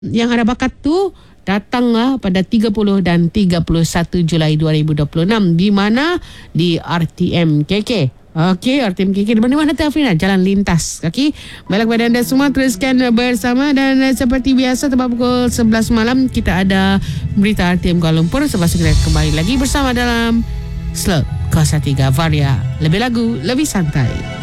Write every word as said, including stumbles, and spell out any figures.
yang ada bakat tu datanglah pada tiga puluh dan tiga puluh satu Julai dua ribu dua puluh enam di mana di R T M K K. Okey, R T M K K di mana-mana Afrina, jalan lintas. Okey. Baiklah kepada anda semua, teruskan bersama dan seperti biasa tepat pukul sebelas malam kita ada berita R T M Kuala Lumpur. Sebab kita kembali lagi bersama dalam Slot Kosa tiga Varia. Lebih lagu, lebih santai.